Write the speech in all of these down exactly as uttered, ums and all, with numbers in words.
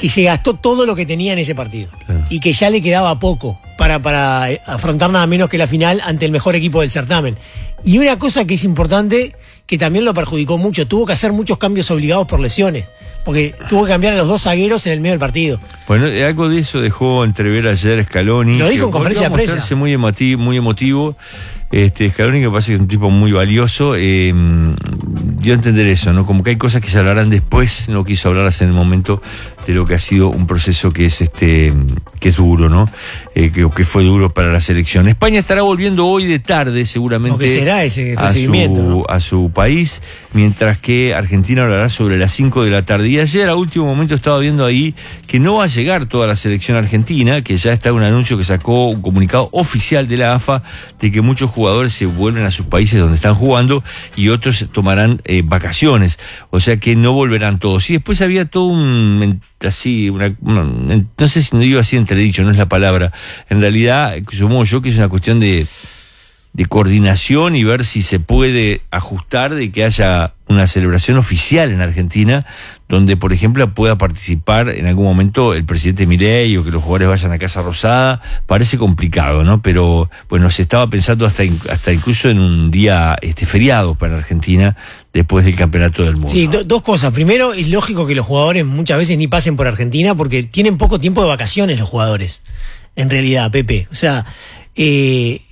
que se gastó todo lo que tenía en ese partido. Claro. Y que ya le quedaba poco para, para afrontar nada menos que la final ante el mejor equipo del certamen. Y una cosa que es importante, que también lo perjudicó mucho, tuvo que hacer muchos cambios obligados por lesiones. Porque tuvo que cambiar a los dos zagueros en el medio del partido. Bueno, algo de eso dejó entrever ayer Scaloni. Lo dijo en conferencia de prensa. Mostrarse muy emotivo, muy emotivo. Este, Scaloni, que parece que es un tipo muy valioso, eh, dio a entender eso, ¿no? Como que hay cosas que se hablarán después, no quiso hablarlas en el momento de lo que ha sido un proceso que es este, que es duro, ¿no? Eh, que, que fue duro para la selección. España estará volviendo hoy de tarde, seguramente. ¿Qué será ese a recibimiento, su, ¿no? a su país, mientras que Argentina hablará sobre las cinco de la tarde. Y ayer, a último momento, estaba viendo ahí que no va a llegar toda la selección argentina, que ya está un anuncio que sacó un comunicado oficial de la A F A de que muchos jugadores se vuelven a sus países donde están jugando y otros tomarán eh, vacaciones, o sea que no volverán todos. Y después había todo un así, una, una, no sé si no digo así entredicho, no es la palabra, en realidad supongo yo que es una cuestión de de coordinación y ver si se puede ajustar de que haya una celebración oficial en Argentina donde, por ejemplo, pueda participar en algún momento el presidente Milei o que los jugadores vayan a Casa Rosada. Parece complicado, ¿no? Pero, bueno, se estaba pensando hasta hasta incluso en un día este feriado para Argentina después del Campeonato del Mundo. Sí, do, dos cosas. Primero, es lógico que los jugadores muchas veces ni pasen por Argentina porque tienen poco tiempo de vacaciones los jugadores, en realidad, Pepe. O sea, eh...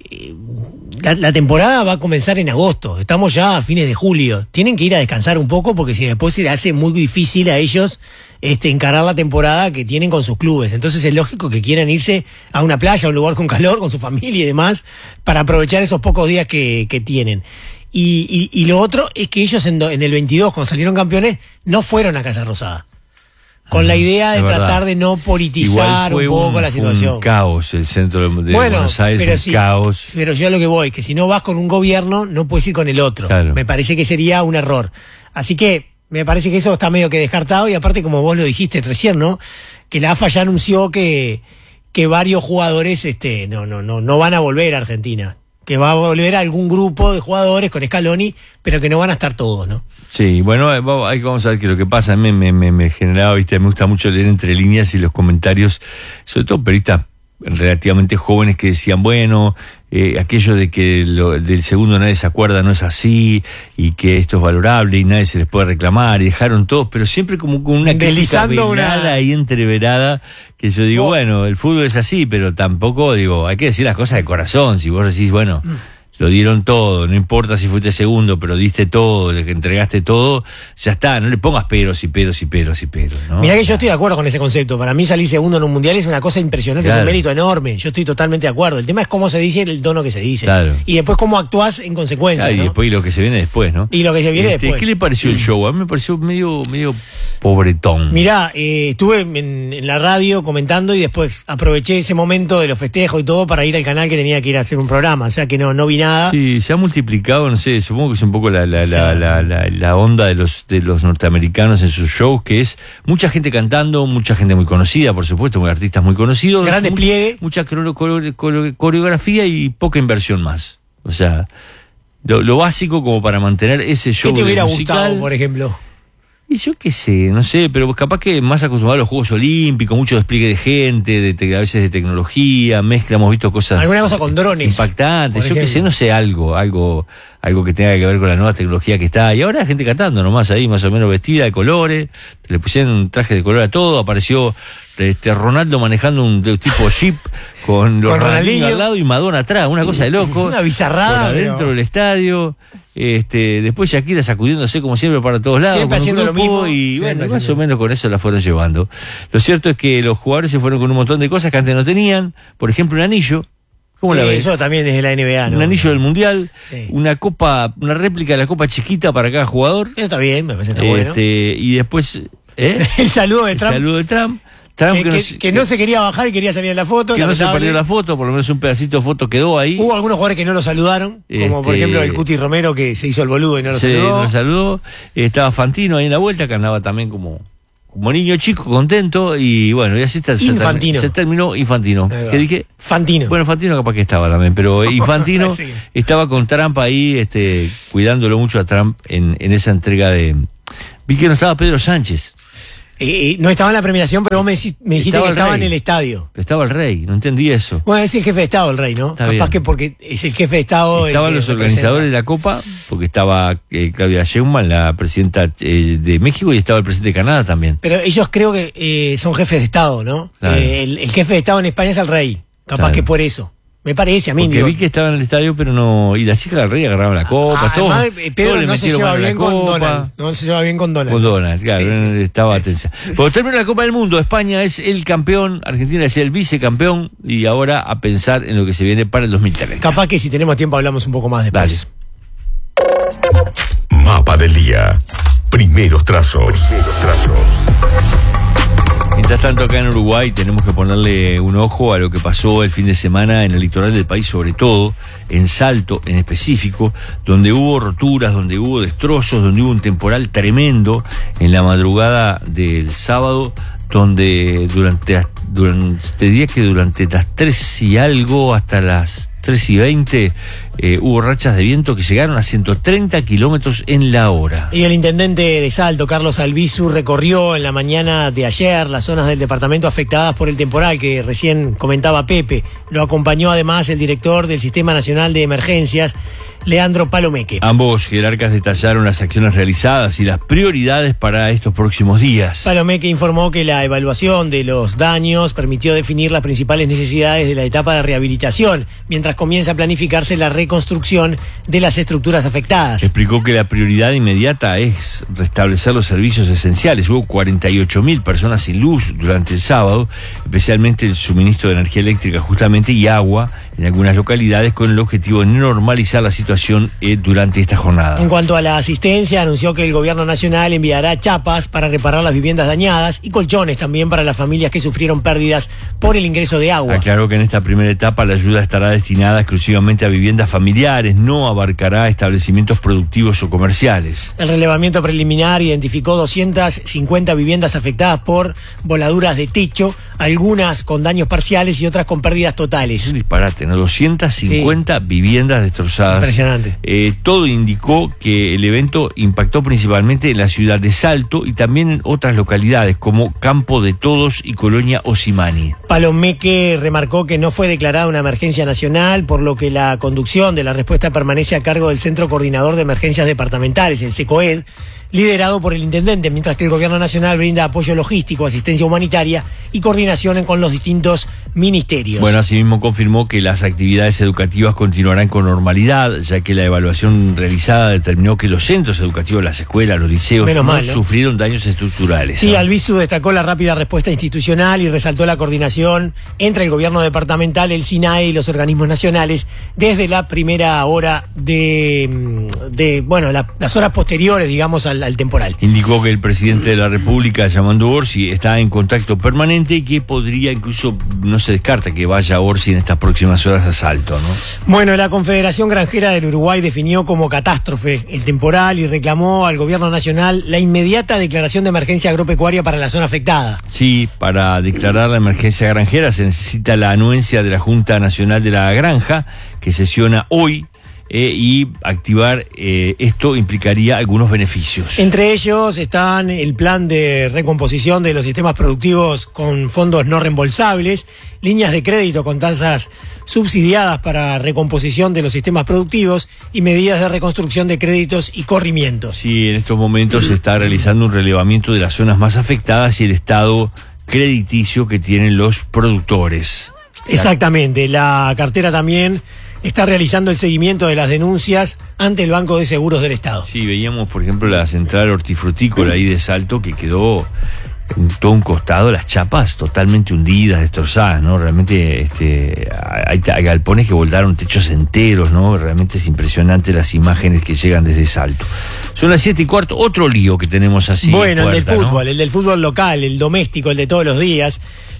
La, la temporada va a comenzar en agosto, estamos ya a fines de julio, tienen que ir a descansar un poco porque si después se les hace muy difícil a ellos este, encarar la temporada que tienen con sus clubes. Entonces es lógico que quieran irse a una playa, a un lugar con calor, con su familia y demás, para aprovechar esos pocos días que, que tienen. Y, y, y lo otro es que ellos en, do, en el veintidós, cuando salieron campeones, no fueron a Casa Rosada. Con la idea de tratar de no politizar un poco un, la situación. Un caos el centro de bueno, Buenos Aires, pero un sí, caos. Pero yo a lo que voy, que si no vas con un gobierno, no puedes ir con el otro. Claro. Me parece que sería un error. Así que me parece que eso está medio que descartado y aparte, como vos lo dijiste recién, ¿no? Que la A F A ya anunció que, que varios jugadores este, no, no, no, no van a volver a Argentina. Que va a volver a algún grupo de jugadores con Scaloni, pero que no van a estar todos, ¿no? Sí, bueno, ahí vamos a ver qué es lo que pasa. Me, me, me, me generaba, viste, me gusta mucho leer entre líneas y los comentarios, sobre todo periodistas relativamente jóvenes que decían, bueno, eh, aquello de que lo, del segundo nadie se acuerda no es así, y que esto es valorable y nadie se les puede reclamar, y dejaron todos, pero siempre como con una crítica velada una... y entreverada, que yo digo, oh. bueno, el fútbol es así, pero tampoco, digo, hay que decir las cosas de corazón. Si vos decís, bueno, mm. lo dieron todo, no importa si fuiste segundo, pero diste todo, de que entregaste todo, ya está, no le pongas peros y peros y peros y peros, ¿no? Mirá que yo estoy de acuerdo con ese concepto. Para mí salir segundo en un mundial es una cosa impresionante, claro. Es un mérito enorme. Yo estoy totalmente de acuerdo. El tema es cómo se dice y el tono que se dice. Claro. Y después cómo actuás en consecuencia, claro, ¿no? Y después lo que se viene después, ¿no? Y lo que se viene este, después. ¿Qué le pareció el show? A mí me pareció medio, medio pobretón. Mirá, eh, estuve en, en la radio comentando y después aproveché ese momento de los festejos y todo para ir al canal que tenía que ir a hacer un programa. O sea que no, no vi nada. Sí, se ha multiplicado, no sé, supongo que es un poco la, la, la, sí. la, la, la onda de los, de los norteamericanos en sus shows, que es mucha gente cantando, mucha gente muy conocida, por supuesto, muy artistas muy conocidos. Gran despliegue. Mucha coreografía y poca inversión más. O sea, lo, lo básico como para mantener ese show. ¿Qué te hubiera musical, gustado, por ejemplo? Y yo qué sé, no sé, pero capaz que más acostumbrado a los Juegos Olímpicos, mucho despliegue de gente, de te, a veces de tecnología, mezcla, hemos visto cosas... Alguna cosa con drones. Impactantes, yo qué sé, no sé, algo, algo algo que tenga que ver con la nueva tecnología que está. Y ahora gente cantando nomás ahí, más o menos vestida de colores, le pusieron un traje de color a todo, apareció este Ronaldo manejando un de tipo Jeep con los Ronaldinho al lado y Madonna atrás, una cosa de loco. Una bizarrada. Adentro pero... del estadio. Este, después Shakira sacudiéndose como siempre para todos lados. Siempre haciendo lo mismo. Y bueno, más o menos con eso la fueron llevando. Lo cierto es que los jugadores se fueron con un montón de cosas que antes no tenían. Por ejemplo, un anillo. ¿Cómo sí, la ves? Eso también desde la N B A, ¿no? Un anillo del Mundial, sí. Una copa, una réplica de la copa chiquita para cada jugador. Eso está bien, me parece que está este, bueno. Y después, ¿eh? El saludo de Trump. El saludo de Trump. Trump que, que, que, no, que, que no se quería bajar y quería salir en la foto. Que no se perdió la foto, por lo menos un pedacito de foto quedó ahí. Hubo algunos jugadores que no lo saludaron, este, como por ejemplo el Cuti Romero que se hizo el boludo y no lo se, saludó. No lo saludó. Estaba Fantino ahí en la vuelta, que andaba también como, como niño chico, contento, y bueno, y así está. Infantino. Se terminó Infantino. ¿Qué dije? Fantino. Bueno, Fantino capaz que estaba también, pero Infantino sí. Estaba con Trump ahí, este, cuidándolo mucho a Trump en, en esa entrega de... Vi que no estaba Pedro Sánchez. Eh, no estaba en la premiación, pero vos me, me dijiste Estaba que el estaba rey. en el estadio. Estaba el rey, no entendí eso. Bueno, es el jefe de Estado el rey, ¿no? Está Capaz bien. que porque es el jefe de Estado. el Estaban que los representa. organizadores de la Copa, porque estaba eh, Claudia Sheinbaum, la presidenta eh, de México, y estaba el presidente de Canadá también. Pero ellos creo que eh, son jefes de Estado, ¿no? Claro. Eh, el, el jefe de Estado en España es el rey. Capaz Claro. que por eso. Me parece a mí. Porque digo. vi que estaban en el estadio, pero no. Y las hijas del rey agarraban la copa, Ah, todos. además, eh, Pedro todos le no se metieron lleva mano a la bien con copa. Donald. No se lleva bien con Donald. Con Donald, claro, Sí, sí. estaba tensa. Cuando terminó la Copa del Mundo, España es el campeón, Argentina es el vicecampeón, y ahora a pensar en lo que se viene para el dos mil treinta. Capaz que si tenemos tiempo hablamos un poco más después. Mapa del día. Primeros trazos. Primeros trazos. Mientras tanto, acá en Uruguay tenemos que ponerle un ojo a lo que pasó el fin de semana en el litoral del país, sobre todo en Salto en específico, donde hubo roturas, donde hubo destrozos, donde hubo un temporal tremendo en la madrugada del sábado, donde durante, durante te diría que durante las tres y algo hasta las tres y veinte eh, hubo rachas de viento que llegaron a ciento treinta kilómetros en la hora. Y el intendente de Salto, Carlos Albizu, recorrió en la mañana de ayer las zonas del departamento afectadas por el temporal que recién comentaba Pepe. Lo acompañó además el director del Sistema Nacional de Emergencias, Leandro Palomeque. Ambos jerarcas detallaron las acciones realizadas y las prioridades para estos próximos días. Palomeque informó que la evaluación de los daños permitió definir las principales necesidades de la etapa de rehabilitación, mientras comienza a planificarse la reconstrucción de las estructuras afectadas. Explicó que la prioridad inmediata es restablecer los servicios esenciales. Hubo cuarenta y ocho mil personas sin luz durante el sábado, especialmente el suministro de energía eléctrica justamente y agua en algunas localidades, con el objetivo de normalizar la situación eh, durante esta jornada. En cuanto a la asistencia, anunció que el gobierno nacional enviará chapas para reparar las viviendas dañadas y colchones también para las familias que sufrieron pérdidas por el ingreso de agua. Aclaró que en esta primera etapa la ayuda estará destinada exclusivamente a viviendas familiares, no abarcará establecimientos productivos o comerciales. El relevamiento preliminar identificó doscientas cincuenta viviendas afectadas por voladuras de techo, algunas con daños parciales y otras con pérdidas Es totales. un disparate, ¿no? doscientas cincuenta sí. viviendas destrozadas. Impresionante. Eh, todo indicó que el evento impactó principalmente en la ciudad de Salto y también en otras localidades como Campo de Todos y Colonia Osimani. Palomeque remarcó que no fue declarada una emergencia nacional, por lo que la conducción de la respuesta permanece a cargo del Centro Coordinador de Emergencias Departamentales, el SECOED, liderado por el intendente, mientras que el gobierno nacional brinda apoyo logístico, asistencia humanitaria y coordinación con los distintos ministerios. Bueno, asimismo confirmó que las actividades educativas continuarán con normalidad, ya que la evaluación realizada determinó que los centros educativos, las escuelas, los liceos, Menos no mal, ¿no? sufrieron daños estructurales. Sí, ¿no? Albizu destacó la rápida respuesta institucional y resaltó la coordinación entre el gobierno departamental, el SINAE y los organismos nacionales desde la primera hora de, de bueno, la, las horas posteriores, digamos, al, al temporal. Indicó que el presidente de la República, Yamandú Orsi, está en contacto permanente y que podría incluso, no se descarta que vaya Orsi en estas próximas horas a Salto, ¿no? Bueno, la Confederación Granjera del Uruguay definió como catástrofe el temporal y reclamó al gobierno nacional la inmediata declaración de emergencia agropecuaria para la zona afectada. Sí, para declarar la emergencia granjera se necesita la anuencia de la Junta Nacional de la Granja, que sesiona hoy. Eh, y activar eh, esto implicaría algunos beneficios. Entre ellos están el plan de recomposición de los sistemas productivos con fondos no reembolsables, líneas de crédito con tasas subsidiadas para recomposición de los sistemas productivos y medidas de reconstrucción de créditos y corrimientos. Sí, en estos momentos se está realizando un relevamiento de las zonas más afectadas y el estado crediticio que tienen los productores. Exactamente, la cartera también está realizando el seguimiento de las denuncias ante el Banco de Seguros del Estado. Sí, veíamos, por ejemplo, la central hortifrutícola ahí de Salto, que quedó en todo un costado, las chapas totalmente hundidas, destrozadas, ¿no? Realmente este, hay, hay galpones que voltaron techos enteros, ¿no? Realmente es impresionante las imágenes que llegan desde Salto. Son las siete y cuarto, otro lío que tenemos así. Bueno, puerta, el del fútbol, ¿no? el del fútbol local, el doméstico, el de todos los días.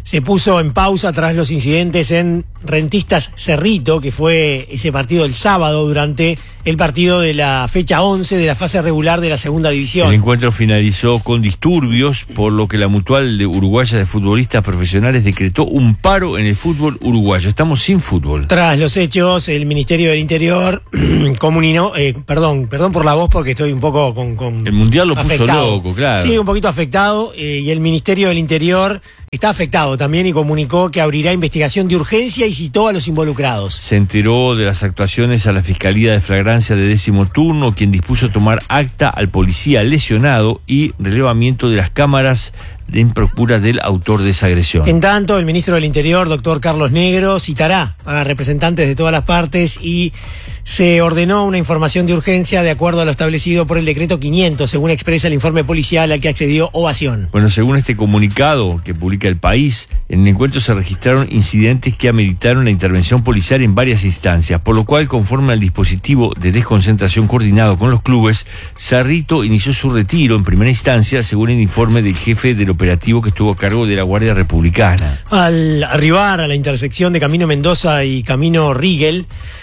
se puso en pausa tras los incidentes en Rentistas Cerrito, que fue ese partido del sábado durante el partido de la fecha once de la fase regular de la segunda división. El encuentro finalizó con disturbios, por lo que la Mutual de Uruguaya de Futbolistas Profesionales decretó un paro en el fútbol uruguayo. Estamos sin fútbol. Tras los hechos, el Ministerio del Interior comunicó, eh, perdón, perdón por la voz porque estoy un poco con... con el Mundial lo afectado. puso loco, claro. Sí, un poquito afectado, eh, y el Ministerio del Interior está afectado también y comunicó que abrirá investigación de urgencia y citó a los involucrados. Se enteró de las actuaciones a la Fiscalía de Flagrancia de décimo turno, quien dispuso tomar acta al policía lesionado y relevamiento de las cámaras en procura del autor de esa agresión. En tanto, el ministro del Interior, doctor Carlos Negro, citará a representantes de todas las partes y se ordenó una información de urgencia de acuerdo a lo establecido por el decreto quinientos, según expresa el informe policial al que accedió Ovación. Bueno, según este comunicado que publica El País, en el encuentro se registraron incidentes que ameritaron la intervención policial en varias instancias, por lo cual, conforme al dispositivo de desconcentración coordinado con los clubes, Cerrito inició su retiro en primera instancia, según el informe del jefe del operativo que estuvo a cargo de la Guardia Republicana. Al arribar a la intersección de Camino Mendoza y Camino Rigel,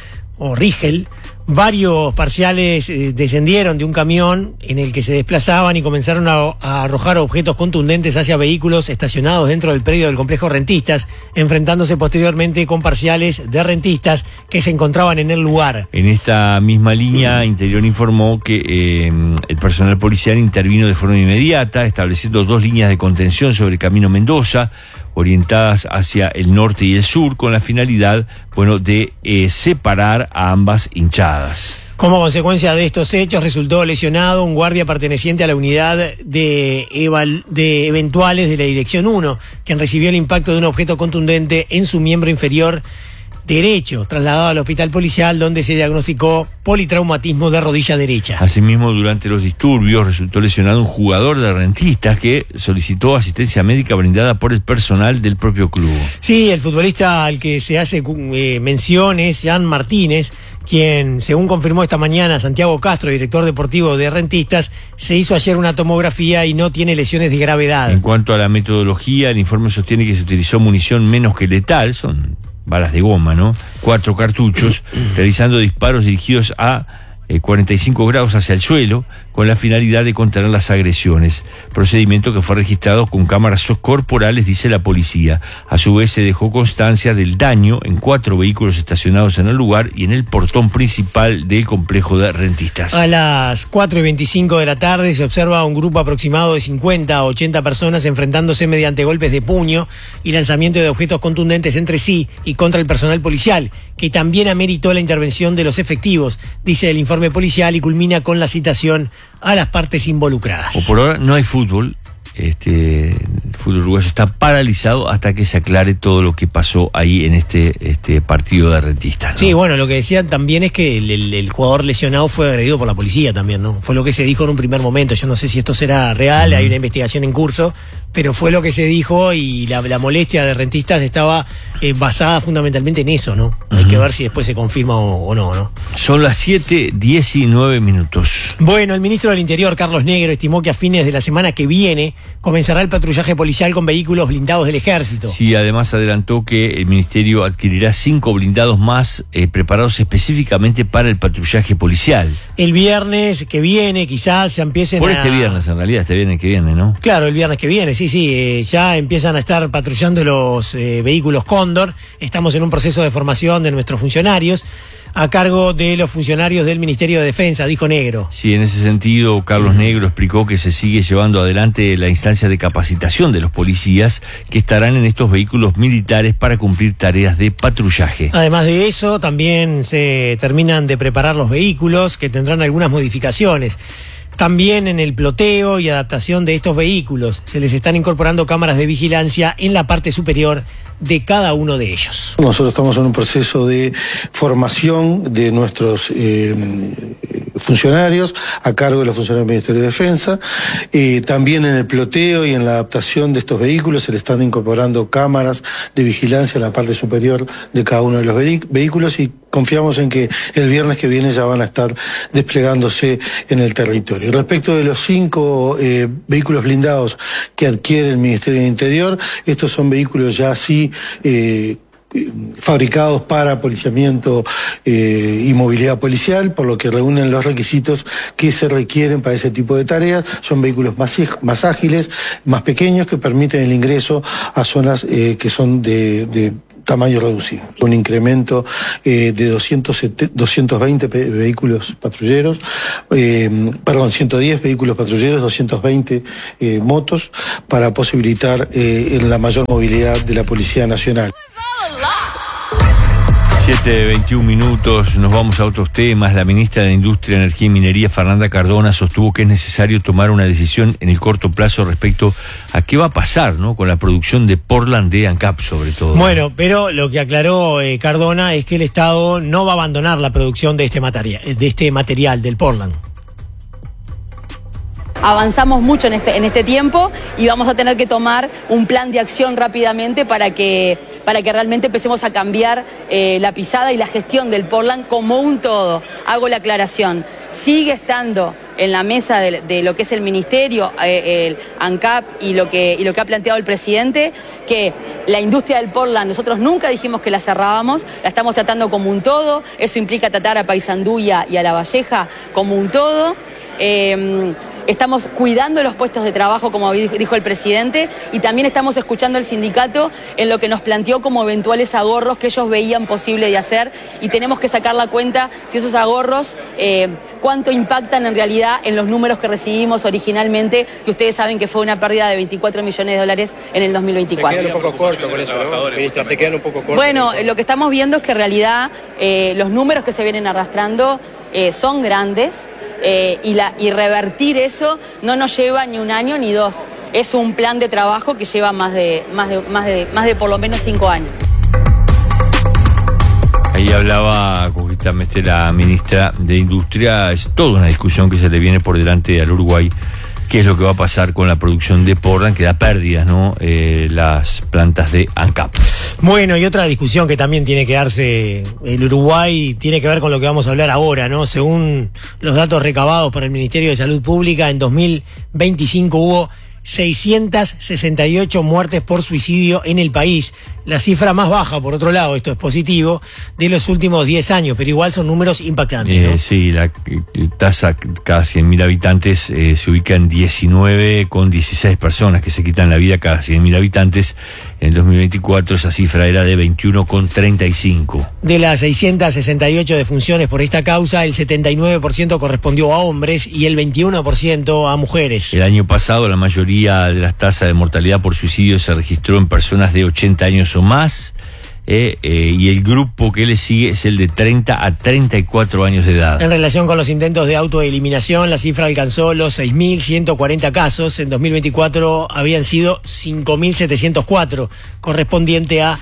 o Rigel, varios parciales eh, descendieron de un camión en el que se desplazaban y comenzaron a, a arrojar objetos contundentes hacia vehículos estacionados dentro del predio del complejo Rentistas, enfrentándose posteriormente con parciales de rentistas que se encontraban en el lugar. En esta misma línea, Interior informó que eh, el personal policial intervino de forma inmediata, estableciendo dos líneas de contención sobre Camino Mendoza, orientadas hacia el norte y el sur, con la finalidad, bueno, de eh, separar a ambas hinchadas. Como consecuencia de estos hechos, resultó lesionado un guardia perteneciente a la unidad de, eval, de eventuales de la Dirección uno, quien recibió el impacto de un objeto contundente en su miembro inferior derecho, trasladado al hospital policial, donde se diagnosticó politraumatismo de rodilla derecha. Asimismo, durante los disturbios resultó lesionado un jugador de Rentistas que solicitó asistencia médica brindada por el personal del propio club. Sí, el futbolista al que se hace eh, mención es Jan Martínez, quien, según confirmó esta mañana Santiago Castro, director deportivo de Rentistas, se hizo ayer una tomografía y no tiene lesiones de gravedad. En cuanto a la metodología, el informe sostiene que se utilizó munición menos que letal, son balas de goma, ¿no? Cuatro cartuchos, realizando disparos dirigidos a eh, cuarenta y cinco grados hacia el suelo, con la finalidad de contener las agresiones. Procedimiento que fue registrado con cámaras corporales, dice la policía. A su vez se dejó constancia del daño en cuatro vehículos estacionados en el lugar y en el portón principal del complejo de Rentistas. A las cuatro y veinticinco de la tarde se observa un grupo aproximado de cincuenta a ochenta personas enfrentándose mediante golpes de puño y lanzamiento de objetos contundentes entre sí y contra el personal policial, que también ameritó la intervención de los efectivos, dice el informe policial, y culmina con la citación a las partes involucradas. O por ahora no hay fútbol. Este, el fútbol uruguayo está paralizado hasta que se aclare todo lo que pasó ahí en este, este partido de Rentistas, ¿no? Sí, bueno, lo que decían también es que el, el, el jugador lesionado fue agredido por la policía también, ¿no? Fue lo que se dijo en un primer momento. Yo no sé si esto será real, uh-huh. Hay una investigación en curso, pero fue lo que se dijo y la, la molestia de Rentistas estaba eh, basada fundamentalmente en eso, ¿no? Uh-huh. Hay que ver si después se confirma o, o no, ¿no? Son las siete diecinueve minutos. Bueno, el ministro del Interior, Carlos Negro, estimó que a fines de la semana que viene comenzará el patrullaje policial con vehículos blindados del Ejército. Sí, además adelantó que el Ministerio adquirirá cinco blindados más eh, preparados específicamente para el patrullaje policial. El viernes que viene quizás ya empiecen Por a... este viernes, en realidad, este viernes que viene, ¿no? Claro, el viernes que viene, sí, sí, eh, ya empiezan a estar patrullando los eh, vehículos Cóndor. Estamos en un proceso de formación de nuestros funcionarios a cargo de los funcionarios del Ministerio de Defensa, dijo Negro. Sí, en ese sentido, Carlos uh-huh. Negro explicó que se sigue llevando adelante la instancia de capacitación de los policías que estarán en estos vehículos militares para cumplir tareas de patrullaje. Además de eso, también se terminan de preparar los vehículos que tendrán algunas modificaciones. También en el ploteo y adaptación de estos vehículos se les están incorporando cámaras de vigilancia en la parte superior de cada uno de ellos. Nosotros estamos en un proceso de formación de nuestros eh, funcionarios a cargo de los funcionarios del Ministerio de Defensa. Eh, también en el ploteo y en la adaptación de estos vehículos se le están incorporando cámaras de vigilancia en la parte superior de cada uno de los vehículos y confiamos en que el viernes que viene ya van a estar desplegándose en el territorio. Respecto de los cinco eh, vehículos blindados que adquiere el Ministerio del Interior, estos son vehículos ya así eh, fabricados para policiamiento eh, y movilidad policial, por lo que reúnen los requisitos que se requieren para ese tipo de tareas. Son vehículos más, más ágiles, más pequeños, que permiten el ingreso a zonas eh, que son de, de tamaño reducido. Un incremento eh, de doscientos veinte vehículos patrulleros, eh, perdón, ciento diez vehículos patrulleros, doscientos veinte eh, motos, para posibilitar eh, la mayor movilidad de la Policía Nacional. siete veintiún minutos, nos vamos a otros temas. La ministra de Industria, Energía y Minería, Fernanda Cardona, sostuvo que es necesario tomar una decisión en el corto plazo respecto a qué va a pasar, ¿no?, con la producción de Portland de ANCAP, sobre todo. Bueno, pero lo que aclaró eh, Cardona es que el Estado no va a abandonar la producción de este material, de este material del Portland. Avanzamos mucho en este, en este tiempo y vamos a tener que tomar un plan de acción rápidamente para que, para que realmente empecemos a cambiar eh, la pisada y la gestión del Portland como un todo. Hago la aclaración, sigue estando en la mesa de, de lo que es el Ministerio, eh, el ANCAP y lo, que, y lo que ha planteado el presidente, que la industria del Portland, nosotros nunca dijimos que la cerrábamos, la estamos tratando como un todo, eso implica tratar a Paysandú y a, y a La Valleja como un todo. Eh, Estamos cuidando los puestos de trabajo, como dijo el presidente, y también estamos escuchando al sindicato en lo que nos planteó como eventuales ahorros que ellos veían posible de hacer, y tenemos que sacar la cuenta si esos ahorros, eh, cuánto impactan en realidad en los números que recibimos originalmente, que ustedes saben que fue una pérdida de veinticuatro millones de dólares en el dos mil veinticuatro. Se quedan un poco cortos con eso, ¿no, ministra? Se quedan un poco cortos. Bueno, lo que estamos viendo es que en realidad eh, los números que se vienen arrastrando eh, son grandes. Eh, y, la, y revertir eso no nos lleva ni un año ni dos. Es un plan de trabajo que lleva más de, más de, más de, más de por lo menos cinco años. Ahí hablaba concretamente la ministra de Industria. Es toda una discusión que se le viene por delante al Uruguay. ¿Qué es lo que va a pasar con la producción de Portland? Que da pérdidas, ¿no? Eh, las plantas de ANCAP. Bueno, y otra discusión que también tiene que darse el Uruguay tiene que ver con lo que vamos a hablar ahora, ¿no? Según los datos recabados por el Ministerio de Salud Pública, en dos mil veinticinco hubo seiscientas sesenta y ocho muertes por suicidio en el país. La cifra más baja, por otro lado, esto es positivo, de los últimos diez años, pero igual son números impactantes, ¿no? Eh, sí, la tasa cada cien mil habitantes eh, se ubica en diecinueve con dieciséis personas que se quitan la vida cada cien mil habitantes. En el dos mil veinticuatro esa cifra era de veintiuno con treinta y cinco. De las seiscientas sesenta y ocho defunciones por esta causa, el setenta y nueve por ciento correspondió a hombres y el veintiuno por ciento a mujeres. El año pasado la mayoría de las tasas de mortalidad por suicidio se registró en personas de ochenta años o más, eh, eh, y el grupo que le sigue es el de treinta a treinta y cuatro años de edad. En relación con los intentos de autoeliminación, la cifra alcanzó los seis mil ciento cuarenta casos. En dos mil veinticuatro habían sido cinco mil setecientos cuatro, correspondiente a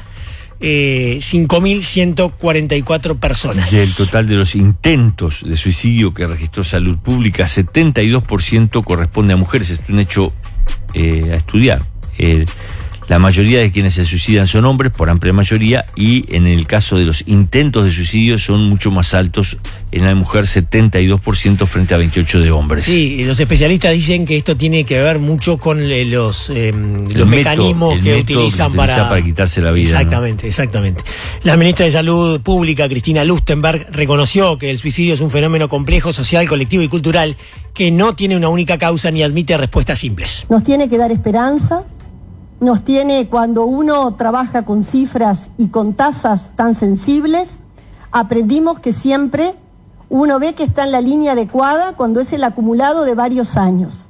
eh, cinco mil ciento cuarenta y cuatro personas. Del total de los intentos de suicidio que registró Salud Pública, setenta y dos por ciento corresponde a mujeres. Es un hecho eh, a estudiar. Eh, La mayoría de quienes se suicidan son hombres, por amplia mayoría, y en el caso de los intentos de suicidio son mucho más altos. En la mujer, setenta y dos por ciento frente a veintiocho por ciento de hombres. Sí, los especialistas dicen que esto tiene que ver mucho con eh, los, eh, los mecanismos que utilizan que para... para quitarse la vida. Exactamente, ¿no? exactamente. La ministra de Salud Pública, Cristina Lustenberg, reconoció que el suicidio es un fenómeno complejo, social, colectivo y cultural, que no tiene una única causa ni admite respuestas simples. Nos tiene que dar esperanza. Nos tiene, cuando uno trabaja con cifras y con tasas tan sensibles, aprendimos que siempre uno ve que está en la línea adecuada cuando es el acumulado de varios años.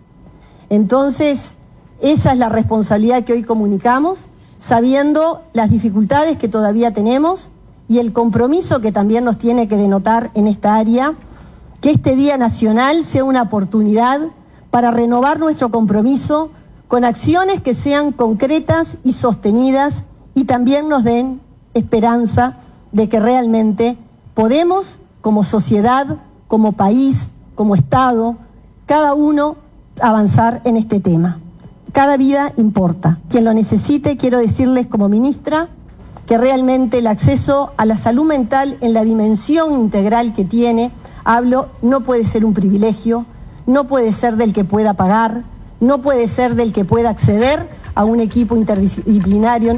Entonces, esa es la responsabilidad que hoy comunicamos, sabiendo las dificultades que todavía tenemos y el compromiso que también nos tiene que denotar en esta área, que este Día Nacional sea una oportunidad para renovar nuestro compromiso con acciones que sean concretas y sostenidas y también nos den esperanza de que realmente podemos, como sociedad, como país, como Estado, cada uno avanzar en este tema. Cada vida importa. Quien lo necesite, quiero decirles como ministra que realmente el acceso a la salud mental en la dimensión integral que tiene, hablo, no puede ser un privilegio, no puede ser del que pueda pagar, no puede ser del que pueda acceder a un equipo interdisciplinario.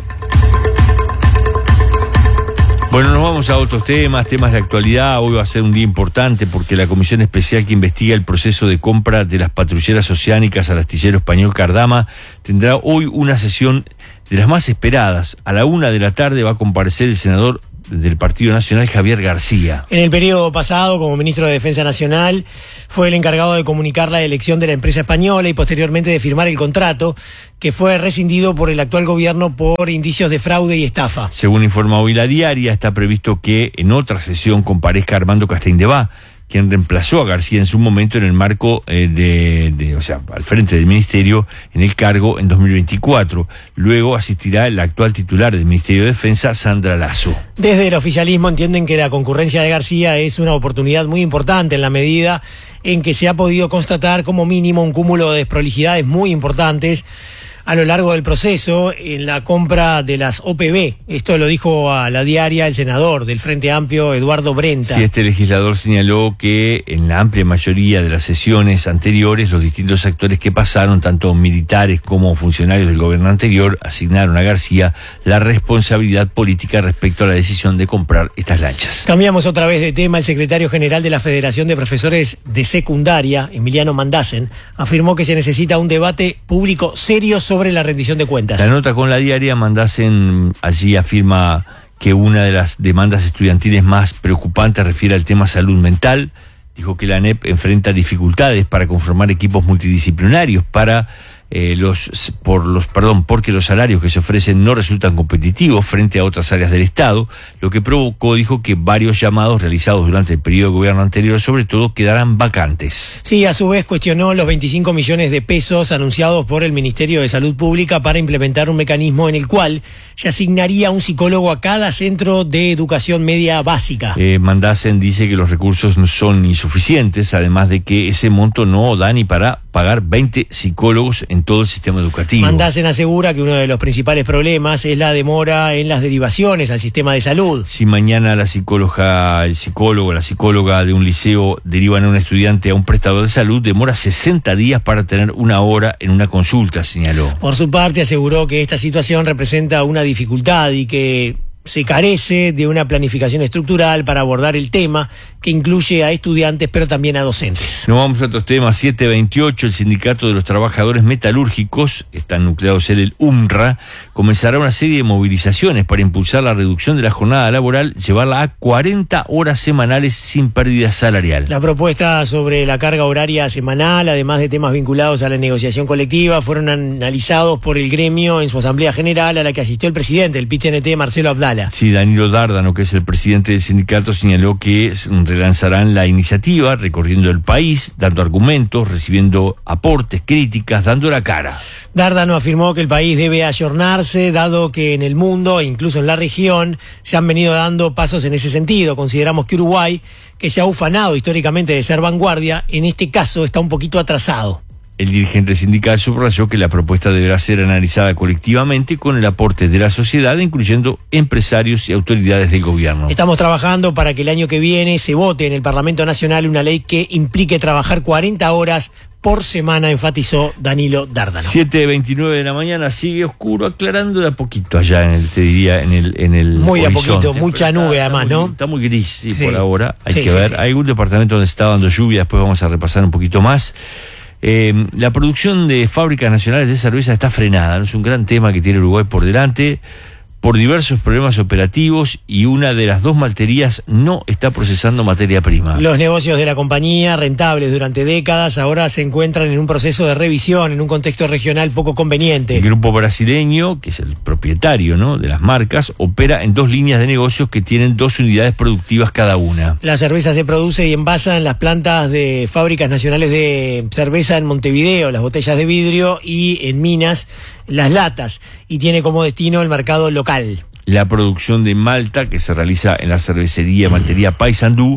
Bueno, nos vamos a otros temas, temas de actualidad. Hoy va a ser un día importante porque la comisión especial que investiga el proceso de compra de las patrulleras oceánicas al astillero español Cardama tendrá hoy una sesión de las más esperadas. A la una de la tarde va a comparecer el senador del Partido Nacional, Javier García. En el periodo pasado, como ministro de Defensa Nacional, fue el encargado de comunicar la elección de la empresa española y posteriormente de firmar el contrato, que fue rescindido por el actual gobierno por indicios de fraude y estafa. Según informa hoy La Diaria, está previsto que en otra sesión comparezca Armando Casteindebá, quien reemplazó a García en su momento en el marco eh, de, de, o sea, al frente del ministerio en el cargo en dos mil veinticuatro. Luego asistirá el actual titular del Ministerio de Defensa, Sandra Lasso. Desde el oficialismo entienden que la concurrencia de García es una oportunidad muy importante en la medida en que se ha podido constatar como mínimo un cúmulo de desprolijidades muy importantes a lo largo del proceso en la compra de las O P B. Esto lo dijo a La Diaria el senador del Frente Amplio, Eduardo Brenta. Sí, este legislador señaló que en la amplia mayoría de las sesiones anteriores, los distintos actores que pasaron, tanto militares como funcionarios del gobierno anterior, asignaron a García la responsabilidad política respecto a la decisión de comprar estas lanchas. Cambiamos otra vez de tema. El secretario general de la Federación de Profesores de Secundaria, Emiliano Mandasen, afirmó que se necesita un debate público serio sobre sobre la rendición de cuentas. La nota con La Diaria, Mandasen allí afirma que una de las demandas estudiantiles más preocupantes refiere al tema salud mental. Dijo que la A N E P enfrenta dificultades para conformar equipos multidisciplinarios para eh, los por los perdón porque los salarios que se ofrecen no resultan competitivos frente a otras áreas del Estado, lo que provocó, dijo, que varios llamados realizados durante el periodo de gobierno anterior, sobre todo, quedarán vacantes. Sí, a su vez cuestionó los veinticinco millones de pesos anunciados por el Ministerio de Salud Pública para implementar un mecanismo en el cual se asignaría un psicólogo a cada centro de educación media básica. Eh, Mandasen dice que los recursos no son insuficientes, además de que ese monto no da ni para pagar veinte psicólogos en todo el sistema educativo. Mandasen asegura que uno de los principales problemas es la demora en las derivaciones al sistema de salud. Si mañana la psicóloga, el psicólogo, la psicóloga de un liceo derivan a un estudiante a un prestador de salud, demora sesenta días para tener una hora en una consulta, señaló. Por su parte, aseguró que esta situación representa una dificultad y que se carece de una planificación estructural para abordar el tema, que incluye a estudiantes pero también a docentes. Nos vamos a otros temas. siete veintiocho, el Sindicato de los Trabajadores Metalúrgicos, están nucleados en el U M R A, comenzará una serie de movilizaciones para impulsar la reducción de la jornada laboral, llevarla a cuarenta horas semanales sin pérdida salarial. La propuesta sobre la carga horaria semanal, además de temas vinculados a la negociación colectiva, fueron analizados por el gremio en su asamblea general, a la que asistió el presidente del P I C N T, Marcelo Abdala. Sí, Danilo Dárdano, que es el presidente del sindicato, señaló que relanzarán la iniciativa recorriendo el país, dando argumentos, recibiendo aportes, críticas, dando la cara. Dárdano afirmó que el país debe ayornarse, dado que en el mundo e incluso en la región se han venido dando pasos en ese sentido. Consideramos que Uruguay, que se ha ufanado históricamente de ser vanguardia, en este caso está un poquito atrasado. El dirigente sindical subrayó que la propuesta deberá ser analizada colectivamente con el aporte de la sociedad, incluyendo empresarios y autoridades del gobierno. Estamos trabajando para que el año que viene se vote en el Parlamento Nacional una ley que implique trabajar cuarenta horas por semana, enfatizó Danilo Dárdano. siete veintinueve de la mañana, sigue oscuro, aclarando de a poquito allá en el, te diría, en el, en el muy de a horizonte. poquito, mucha Pero nube está, además, está ¿no? Muy, está muy gris, sí, sí. por ahora, hay sí, que sí, ver. Sí. Hay algún departamento donde está dando lluvia, después vamos a repasar un poquito más. Eh, la producción de fábricas nacionales de cerveza está frenada, ¿no? Es un gran tema que tiene Uruguay por delante, por diversos problemas operativos, y una de las dos malterías no está procesando materia prima. Los negocios de la compañía, rentables durante décadas, ahora se encuentran en un proceso de revisión en un contexto regional poco conveniente. El grupo brasileño, que es el propietario, ¿no?, de las marcas, opera en dos líneas de negocios que tienen dos unidades productivas cada una. La cerveza se produce y envasa en las plantas de fábricas nacionales de cerveza en Montevideo, las botellas de vidrio, y en Minas, las latas, y tiene como destino el mercado local. La producción de malta, que se realiza en la cervecería Maltería Paysandú,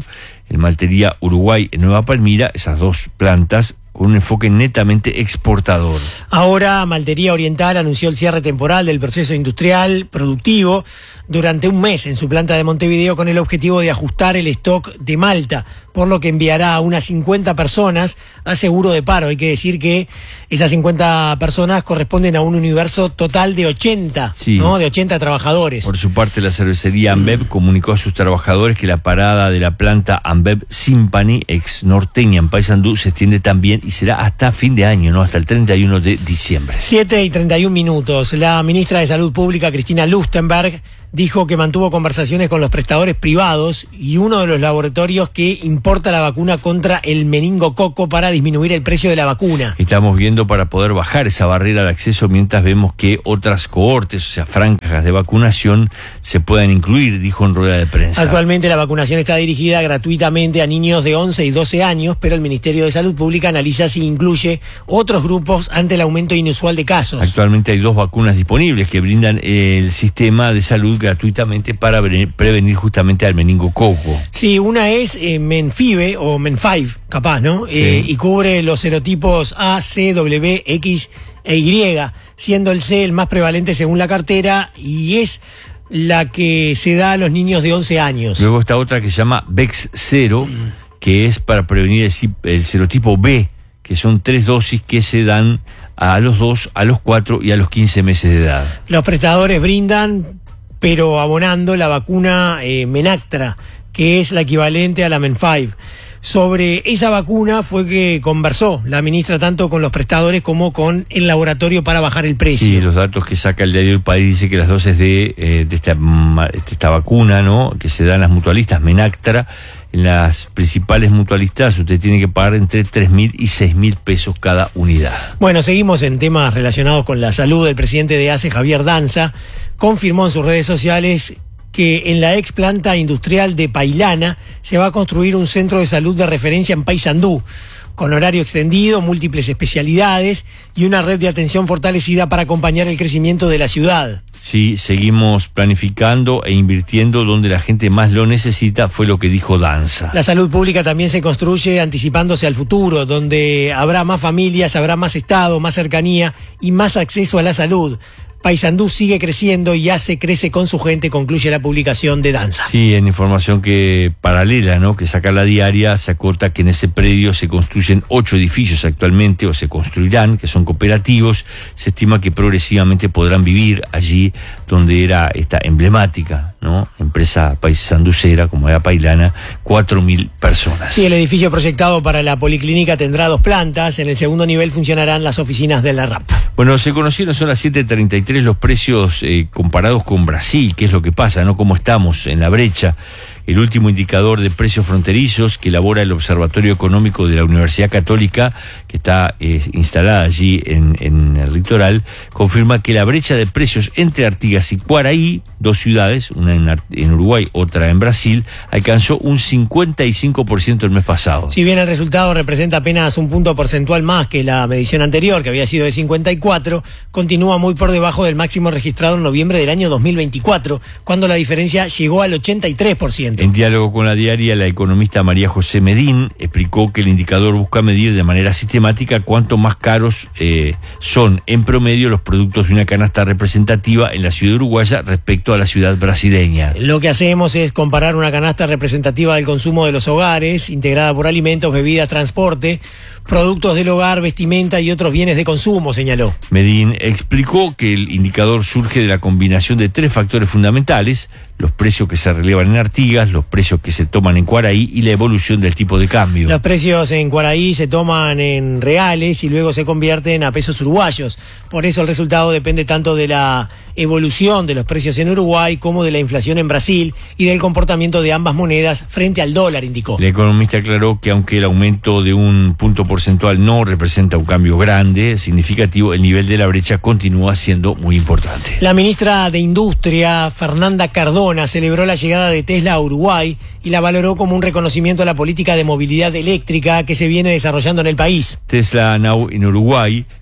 el Maltería Uruguay en Nueva Palmira, esas dos plantas con un enfoque netamente exportador. Ahora Maltería Oriental anunció el cierre temporal del proceso industrial productivo durante un mes en su planta de Montevideo con el objetivo de ajustar el stock de Malta, por lo que enviará a unas cincuenta personas a seguro de paro. Hay que decir que esas cincuenta personas corresponden a un universo total de ochenta, sí. ¿no? De ochenta trabajadores. Por su parte, la cervecería Ambev comunicó a sus trabajadores que la parada de la planta Ambev Simpany, ex Norteña en Paysandú, se extiende también y será hasta fin de año, ¿no? Hasta el treinta y uno de diciembre. siete y treinta y un minutos. La ministra de Salud Pública, Cristina Lustenberg, dijo que mantuvo conversaciones con los prestadores privados y uno de los laboratorios que importa la vacuna contra el meningococo para disminuir el precio de la vacuna. Estamos viendo para poder bajar esa barrera de acceso mientras vemos que otras cohortes, o sea, franjas de vacunación, se puedan incluir, dijo en rueda de prensa. Actualmente la vacunación está dirigida gratuitamente a niños de once y doce años, pero el Ministerio de Salud Pública analiza si incluye otros grupos ante el aumento inusual de casos. Actualmente hay dos vacunas disponibles que brindan el sistema de salud gratuitamente para prevenir justamente al meningococo. Sí, una es eh, Menfive o Menfive, capaz, ¿no? Sí. Eh, y cubre los serotipos A, C, W, X e Y, siendo el C el más prevalente según la cartera y es la que se da a los niños de once años. Luego está otra que se llama Vex cero, que es para prevenir el, el serotipo B, que son tres dosis que se dan a los dos, a los cuatro y a los quince meses de edad. Los prestadores brindan, pero abonando la vacuna eh, Menactra, que es la equivalente a la Menfive. Sobre esa vacuna fue que conversó la ministra tanto con los prestadores como con el laboratorio para bajar el precio. Sí, los datos que saca el diario El País dice que las dosis de, eh, de, esta, de esta vacuna, ¿no?, que se dan las mutualistas Menactra, en las principales mutualistas usted tiene que pagar entre tres mil y seis mil pesos cada unidad. Bueno, seguimos en temas relacionados con la salud. El presidente de A C E, Javier Danza, confirmó en sus redes sociales que en la ex planta industrial de Pailana se va a construir un centro de salud de referencia en Paysandú, con horario extendido, múltiples especialidades y una red de atención fortalecida para acompañar el crecimiento de la ciudad. Sí, seguimos planificando e invirtiendo donde la gente más lo necesita, fue lo que dijo Danza. La salud pública también se construye anticipándose al futuro, donde habrá más familias, habrá más Estado, más cercanía y más acceso a la salud. Paysandú sigue creciendo y ya se crece con su gente, concluye la publicación de Danza. Sí, en información que paralela, ¿no?, que saca la diaria, se acota que en ese predio se construyen ocho edificios actualmente, o se construirán, que son cooperativos. Se estima que progresivamente podrán vivir allí donde era esta emblemática, ¿no?, empresa paysanducera, como era Pailana, cuatro mil personas. Sí, el edificio proyectado para la policlínica tendrá dos plantas. En el segundo nivel funcionarán las oficinas de la R A P. Bueno, se conocieron, son las siete treinta y tres, los precios eh, comparados con Brasil. ¿Qué es lo que pasa, no? ¿Cómo estamos en la brecha? El último indicador de precios fronterizos que elabora el Observatorio Económico de la Universidad Católica, que está eh, instalada allí en, en el litoral, confirma que la brecha de precios entre Artigas y Quaraí, dos ciudades, una en, en Uruguay, otra en Brasil, alcanzó un cincuenta y cinco por ciento el mes pasado. Si bien el resultado representa apenas un punto porcentual más que la medición anterior, que había sido de cincuenta y cuatro, continúa muy por debajo del máximo registrado en noviembre del año dos mil veinticuatro, cuando la diferencia llegó al ochenta y tres por ciento. En diálogo con la diaria, la economista María José Medín explicó que el indicador busca medir de manera sistemática cuánto más caros eh, son en promedio los productos de una canasta representativa en la ciudad uruguaya respecto a la ciudad brasileña. Lo que hacemos es comparar una canasta representativa del consumo de los hogares, integrada por alimentos, bebidas, transporte, productos del hogar, vestimenta y otros bienes de consumo, señaló. Medín explicó que el indicador surge de la combinación de tres factores fundamentales: los precios que se relevan en Artigas, los precios que se toman en Quaraí y la evolución del tipo de cambio. Los precios en Quaraí se toman en reales y luego se convierten a pesos uruguayos. Por eso el resultado depende tanto de la evolución de los precios en Uruguay como de la inflación en Brasil y del comportamiento de ambas monedas frente al dólar, indicó. La economista aclaró que aunque el aumento de un punto porcentual no representa un cambio grande, significativo, el nivel de la brecha continúa siendo muy importante. La ministra de Industria, Fernanda Cardona, celebró la llegada de Tesla a Uruguay y la valoró como un reconocimiento a la política de movilidad eléctrica que se viene desarrollando en el país. Tesla Now en Uruguay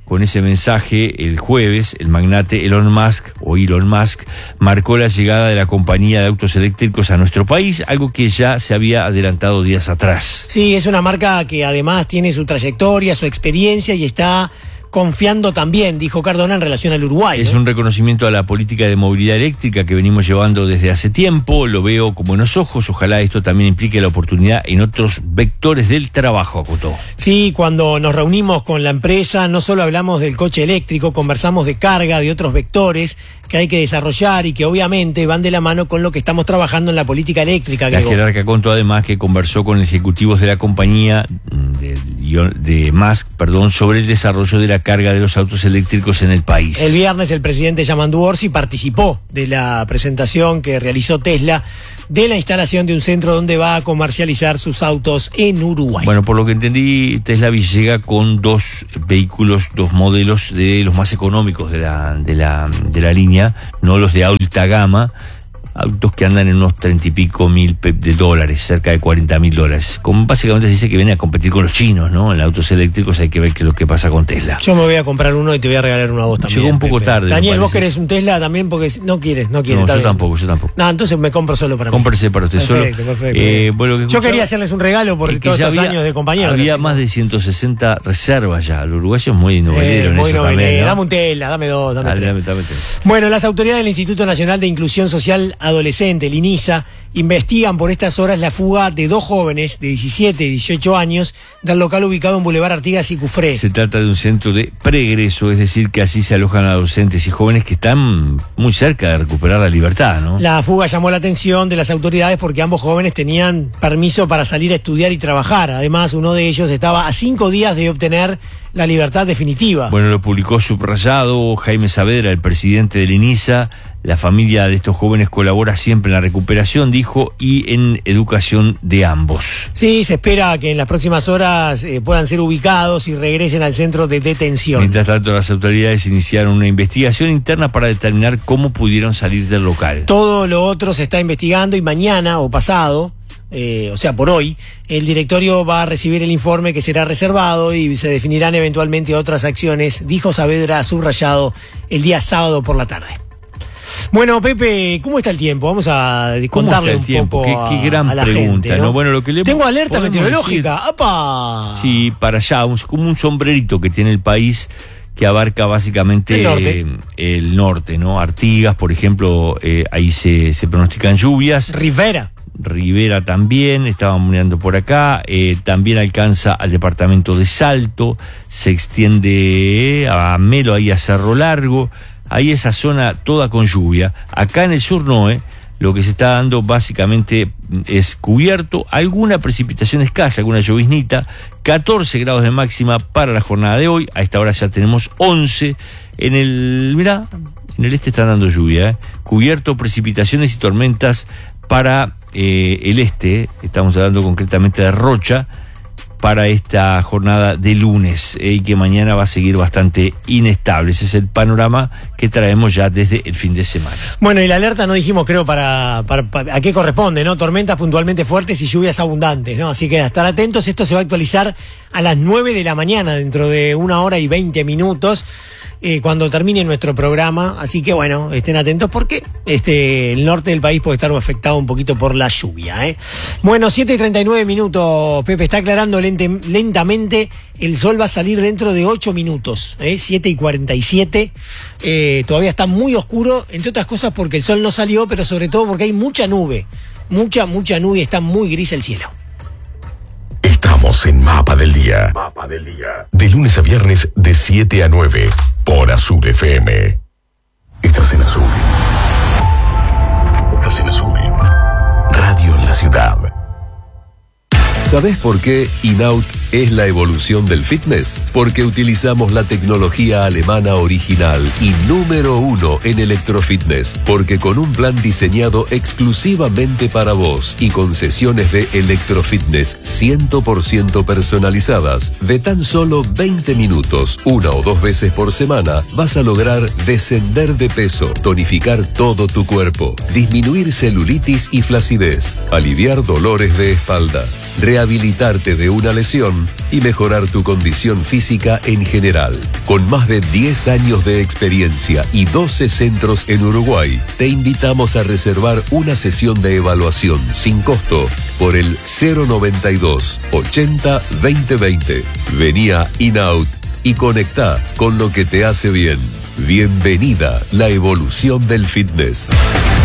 con ese mensaje, el jueves, el magnate Elon Musk, o Elon Musk, marcó la llegada de la compañía de autos eléctricos a nuestro país, algo que ya se había adelantado días atrás. Sí, es una marca que además tiene su trayectoria, su experiencia y está confiando también, dijo Cardona, en relación al Uruguay. Es ¿no? un reconocimiento a la política de movilidad eléctrica que venimos llevando desde hace tiempo, lo veo con buenos ojos, ojalá esto también implique la oportunidad en otros vectores del trabajo, acotó. Sí, cuando nos reunimos con la empresa no solo hablamos del coche eléctrico, conversamos de carga, de otros vectores que hay que desarrollar y que obviamente van de la mano con lo que estamos trabajando en la política eléctrica. La jerarca contó además que conversó con ejecutivos de la compañía de, de Musk, perdón, sobre el desarrollo de la carga de los autos eléctricos en el país. El viernes el presidente Yamandu Orsi participó de la presentación que realizó Tesla de la instalación de un centro donde va a comercializar sus autos en Uruguay. Bueno, por lo que entendí, Tesla llega con dos vehículos, dos modelos de los más económicos de la, de la, de la línea, no los de alta gama, autos que andan en unos treinta y pico mil de dólares, cerca de cuarenta mil dólares. Como básicamente se dice que viene a competir con los chinos, ¿no? En autos eléctricos hay que ver qué es lo que pasa con Tesla. Yo me voy a comprar uno y te voy a regalar uno a vos también. Llegó un poco Pepe. tarde. Daniel, vos querés un Tesla también porque no quieres, no quieres. No, yo bien. tampoco, yo tampoco. No, entonces me compro solo para mí. Cómprese para usted perfecto, solo. Perfecto, eh, bueno, que yo quería hacerles un regalo por todos estos había, años de compañía. Había más de ciento sesenta reservas ya. El uruguayo es muy novelero eh, en muy eso novelero. también, ¿no? Dame un Tesla, dame dos, dame Dale, tres. dame, dame tres. Bueno, las autoridades del Instituto Nacional de Inclusión Social Adolescente, el INISA, investigan por estas horas la fuga de dos jóvenes de diecisiete y dieciocho años del local ubicado en Boulevard Artigas y Cufré. Se trata de un centro de pregreso, es decir, que así se alojan a docentes y jóvenes que están muy cerca de recuperar la libertad, ¿no? La fuga llamó la atención de las autoridades porque ambos jóvenes tenían permiso para salir a estudiar y trabajar. Además, uno de ellos estaba a cinco días de obtener la libertad definitiva. Bueno, lo publicó subrayado Jaime Saavedra, el presidente del INISA. La familia de estos jóvenes colabora siempre en la recuperación, dijo, y en educación de ambos. Sí, se espera que en las próximas horas eh, puedan ser ubicados y regresen al centro de detención. Mientras tanto, las autoridades iniciaron una investigación interna para determinar cómo pudieron salir del local. Todo lo otro se está investigando y mañana o pasado, eh, o sea, por hoy, el directorio va a recibir el informe que será reservado y se definirán eventualmente otras acciones, dijo Saavedra subrayado el día sábado por la tarde. Bueno, Pepe, ¿cómo está el tiempo? Vamos a contarle un tiempo? poco ¿Qué, qué gran a la pregunta, gente, ¿no? ¿no? Bueno, lo que le Tengo alerta meteorológica. Decir, ¡Apa! Sí, para allá, un, como un sombrerito que tiene el país que abarca básicamente el norte, eh, el norte, ¿no? Artigas, por ejemplo, eh, ahí se, se pronostican lluvias. Rivera. Rivera también, estaban mirando por acá, eh, también alcanza al departamento de Salto, se extiende a Melo, ahí a Cerro Largo, ahí esa zona toda con lluvia. Acá en el sur no, eh, lo que se está dando básicamente es cubierto, alguna precipitación escasa, alguna lloviznita, catorce grados de máxima para la jornada de hoy, a esta hora ya tenemos once, en el, mirá, en el este están dando lluvia, eh, cubierto, precipitaciones y tormentas para eh, el este, estamos hablando concretamente de Rocha, para esta jornada de lunes, eh, y que mañana va a seguir bastante inestable. Ese es el panorama que traemos ya desde el fin de semana. Bueno, y la alerta no dijimos, creo, para, para, para a qué corresponde, ¿no? Tormentas puntualmente fuertes y lluvias abundantes, ¿no? Así que a estar atentos, esto se va a actualizar a las nueve de la mañana, dentro de una hora y veinte minutos. Eh, cuando termine nuestro programa, así que bueno, estén atentos porque este el norte del país puede estar afectado un poquito por la lluvia, ¿eh? Bueno, siete y treinta y nueve minutos, Pepe está aclarando lente, lentamente, el sol va a salir dentro de ocho minutos, ¿eh? siete y cuarenta y siete, eh, todavía está muy oscuro, entre otras cosas porque el sol no salió, pero sobre todo porque hay mucha nube, mucha, mucha nube y está muy gris el cielo. Estamos en Mapa del Día. Mapa del Día. De lunes a viernes de siete a nueve por Azul F M. Estás en Azul. Estás en Azul. Radio en la ciudad. ¿Sabés por qué InOut es la evolución del fitness? Porque utilizamos la tecnología alemana original y número uno en electrofitness. Porque con un plan diseñado exclusivamente para vos y con sesiones de electrofitness cien por ciento personalizadas, de tan solo veinte minutos, una o dos veces por semana, vas a lograr descender de peso, tonificar todo tu cuerpo, disminuir celulitis y flacidez, aliviar dolores de espalda. rehabilitarte de una lesión y mejorar tu condición física en general. Con más de diez años de experiencia y doce centros en Uruguay, te invitamos a reservar una sesión de evaluación sin costo por el cero noventa y dos ochenta veinte veinte. Vení a InOut y conectá con lo que te hace bien. Bienvenida la evolución del fitness.